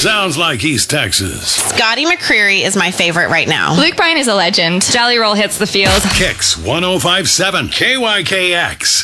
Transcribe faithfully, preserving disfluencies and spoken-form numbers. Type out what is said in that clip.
Sounds like East Texas. Scotty McCreery is my favorite right now. Luke Bryan is a legend. Jelly Roll hits the field. Kicks one oh five point seven K Y K X.